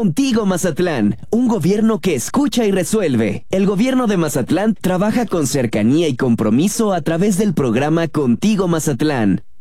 Contigo Mazatlán, un gobierno que escucha y resuelve. El gobierno de Mazatlán trabaja con cercanía y compromiso a través del programa Contigo Mazatlán.